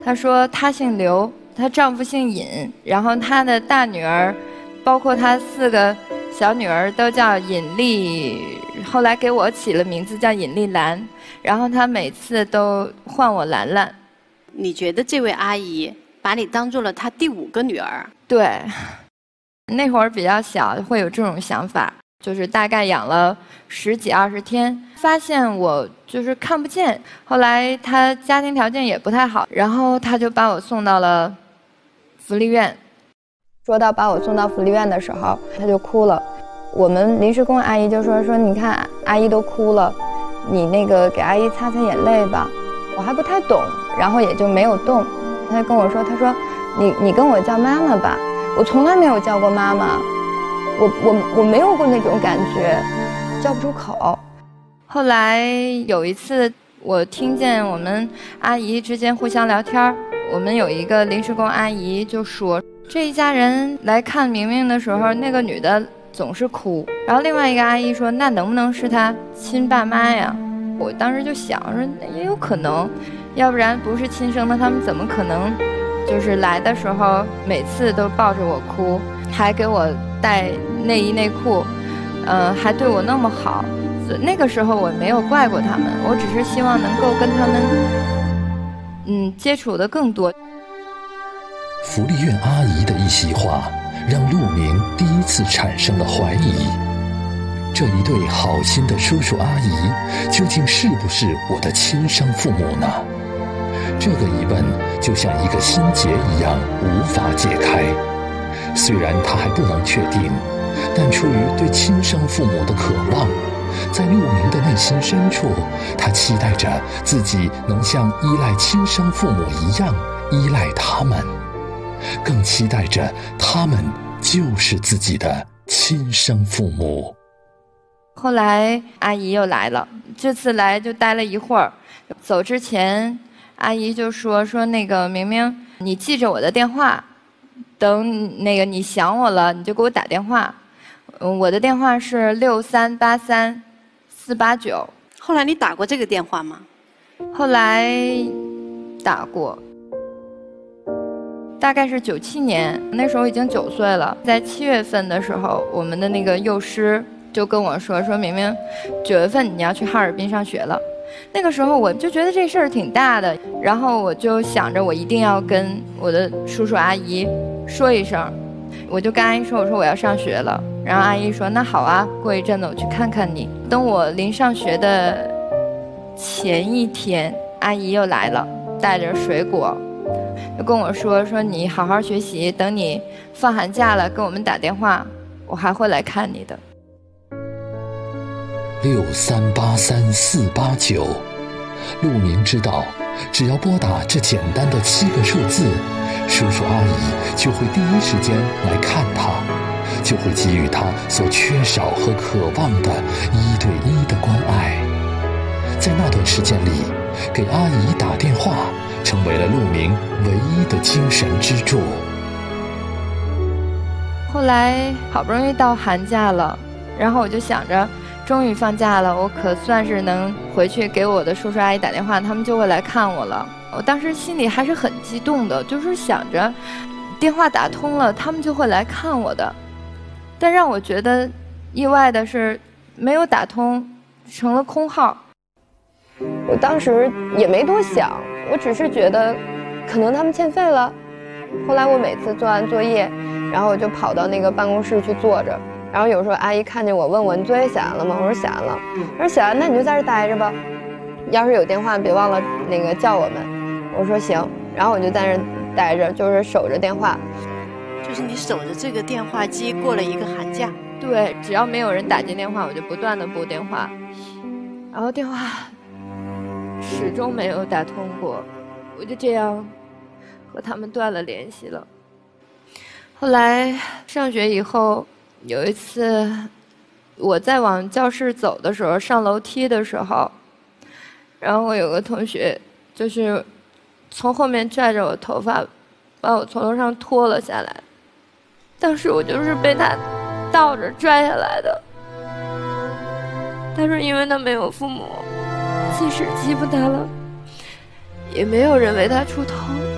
她说她姓刘，她丈夫姓尹，然后她的大女儿，包括她4个小女儿都叫尹丽，后来给我起了名字叫尹丽兰，然后她每次都唤我兰兰。 你觉得这位阿姨把你当做了她第5个女儿？ 对，那会儿比较小，会有这种想法，就是大概养了10几20天，发现我就是看不见。后来她家庭条件也不太好，然后她就把我送到了福利院。说到把我送到福利院的时候，她就哭了。我们临时工阿姨就说你看阿姨都哭了，你那个给阿姨擦擦眼泪吧。我还不太懂，然后也就没有动。她就跟我说，她说你跟我叫妈妈吧，我从来没有叫过妈妈，我没有过那种感觉，叫不出口。后来有一次我听见我们阿姨之间互相聊天，我们有一个临时工阿姨就说，这一家人来看明明的时候，那个女的总是哭。然后另外一个阿姨说，那能不能是她亲爸妈呀？我当时就想说，也有可能，要不然不是亲生的，他们怎么可能就是来的时候每次都抱着我哭，还给我带内衣内裤，还对我那么好。那个时候我没有怪过他们，我只是希望能够跟他们接触的更多。 福利院阿姨的一席话让陆明第一次产生了怀疑，这一对好心的叔叔阿姨究竟是不是我的亲生父母呢？这个疑问就像一个心结一样无法解开。虽然他还不能确定，但出于对亲生父母的渴望，在陆明的内心深处，他期待着自己能像依赖亲生父母一样依赖他们，更期待着他们就是自己的亲生父母。 后来阿姨又来了，这次来就待了一会儿，走之前阿姨就说那个明明你记着我的电话，等那个你想我了你就给我打电话。我的电话是6383-489。 后来你打过这个电话吗？ 后来打过，大概是97年，那时候已经9岁了。在7月份的时候，我们的那个幼师就跟我说明明9月份你要去哈尔滨上学了。那个时候我就觉得这事儿挺大的，然后我就想着我一定要跟我的叔叔阿姨说一声。我就跟阿姨说，我说我要上学了。然后阿姨说那好啊，过一阵子我去看看你。等我临上学的前一天，阿姨又来了，带着水果，就跟我说你好好学习，等你放寒假了给我们打电话，我还会来看你的。 6383-489，陆明知道，只要拨打这简单的7个数字，叔叔阿姨就会第一时间来看他，就会给予他所缺少和渴望的1对1的关爱。在那段时间里，给阿姨打电话成为了陆明唯一的精神支柱。 后来好不容易到寒假了，然后我就想着终于放假了，我可算是能回去给我的叔叔阿姨打电话，他们就会来看我了。我当时心里还是很激动的，就是想着电话打通了他们就会来看我的。但让我觉得意外的是没有打通，成了空号。我当时也没多想，我只是觉得可能他们欠费了。后来我每次做完作业，然后我就跑到那个办公室去坐着，然后有时候阿姨看见我问我你作业写完了吗？我说写完了。她说写完那你就在这待着吧，要是有电话别忘了那个叫我们。我说行，然后我就在这待着，就是守着电话。 就是你守着这个电话机过了一个寒假。 对，只要没有人打进电话，我就不断的拨电话，然后电话始终没有打通过，我就这样和他们断了联系了。后来上学以后，有一次我在往教室走的时候，上楼梯的时候，然后我有个同学就是从后面拽着我头发，把我从楼上拖了下来。当时我就是被他倒着拽下来的。他说因为他没有父母，即使欺负他了，也没有人为他出头。